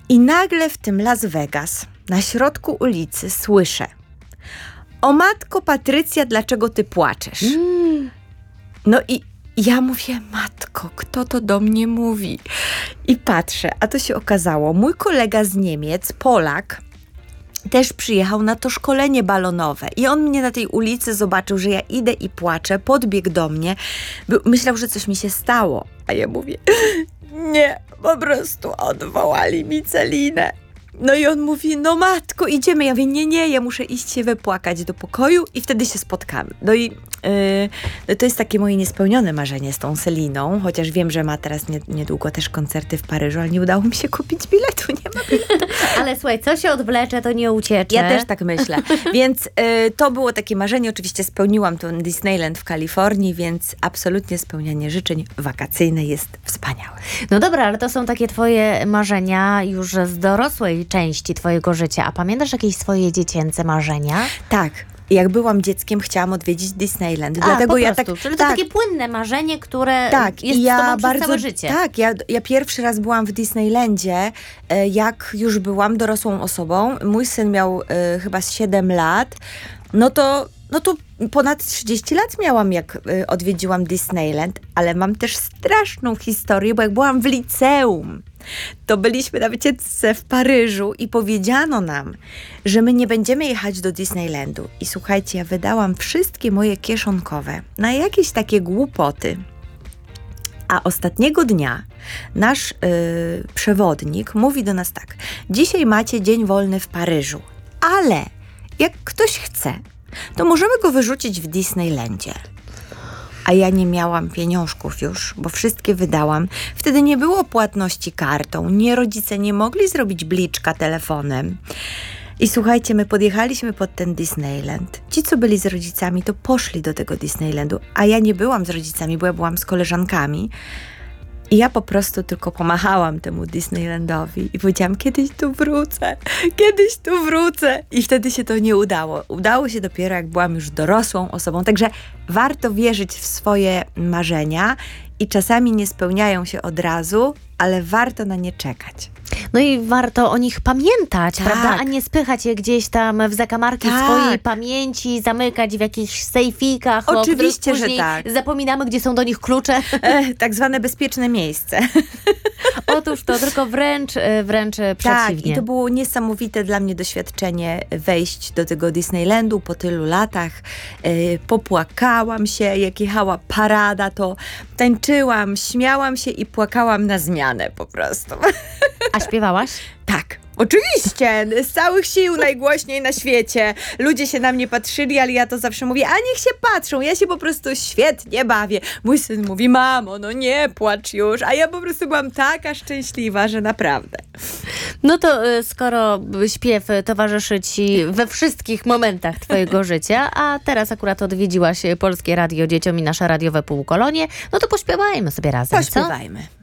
I nagle w tym Las Vegas, na środku ulicy, słyszę: o matko Patrycja, dlaczego ty płaczesz? No i ja mówię: matko, kto to do mnie mówi? I patrzę, a to się okazało, mój kolega z Niemiec, Polak, też przyjechał na to szkolenie balonowe i on mnie na tej ulicy zobaczył, że ja idę i płaczę, podbiegł do mnie, myślał, że coś mi się stało, a ja mówię: nie, po prostu odwołali mi Celinę. No i on mówi: no matko, idziemy. Ja mówię: nie, ja muszę iść się wypłakać do pokoju i wtedy się spotkamy. No i to jest takie moje niespełnione marzenie z tą Celiną, chociaż wiem, że ma teraz niedługo też koncerty w Paryżu, ale nie udało mi się kupić biletu, nie ma biletu. Ale słuchaj, co się odwlecze, to nie uciecze. Ja też tak myślę. Więc to było takie marzenie. Oczywiście spełniłam to Disneyland w Kalifornii, więc absolutnie spełnianie życzeń wakacyjne jest wspaniałe. No dobra, ale to są takie twoje marzenia już z dorosłej części twojego życia. A pamiętasz jakieś swoje dziecięce marzenia? Tak. Jak byłam dzieckiem, chciałam odwiedzić Disneyland. Dlatego ja tak, czyli to takie płynne marzenie, które tak, jest z tobą przez całe życie. Tak, ja pierwszy raz byłam w Disneylandzie, jak już byłam dorosłą osobą. Mój syn miał chyba 7 lat. No to ponad 30 lat miałam, jak odwiedziłam Disneyland, ale mam też straszną historię, bo jak byłam w liceum, to byliśmy na wycieczce w Paryżu i powiedziano nam, że my nie będziemy jechać do Disneylandu. I słuchajcie, ja wydałam wszystkie moje kieszonkowe na jakieś takie głupoty. A ostatniego dnia nasz przewodnik mówi do nas tak: dzisiaj macie dzień wolny w Paryżu, ale jak ktoś chce, to możemy go wyrzucić w Disneylandzie. A ja nie miałam pieniążków już, bo wszystkie wydałam. Wtedy nie było płatności kartą, rodzice nie mogli zrobić bliczka telefonem. I słuchajcie, my podjechaliśmy pod ten Disneyland. Ci, co byli z rodzicami, to poszli do tego Disneylandu, a ja nie byłam z rodzicami, bo ja byłam z koleżankami. I ja po prostu tylko pomachałam temu Disneylandowi i powiedziałam: kiedyś tu wrócę. I wtedy się to nie udało. Udało się dopiero, jak byłam już dorosłą osobą. Także warto wierzyć w swoje marzenia i czasami nie spełniają się od razu, ale warto na nie czekać. No i warto o nich pamiętać, prawda? A nie spychać je gdzieś tam w zakamarki swojej pamięci, zamykać w jakichś sejfikach. Oczywiście, że tak. Zapominamy, gdzie są do nich klucze. Tak zwane bezpieczne miejsce. Otóż to, tylko wręcz przeciwnie. Tak, i to było niesamowite dla mnie doświadczenie wejść do tego Disneylandu po tylu latach. Popłakałam się, jak jechała parada, to tańczyłam, śmiałam się i płakałam na zmianę po prostu. A śpiewałaś? Tak, oczywiście, z całych sił, najgłośniej na świecie. Ludzie się na mnie patrzyli, ale ja to zawsze mówię: a niech się patrzą, ja się po prostu świetnie bawię. Mój syn mówi: mamo, no nie płacz już, a ja po prostu byłam taka szczęśliwa, że naprawdę. No to skoro śpiew towarzyszy ci we wszystkich momentach twojego życia, a teraz akurat odwiedziłaś Polskie Radio dzieciom i nasze radiowe półkolonie, no to pośpiewajmy sobie razem, Pośpiewajmy. Co?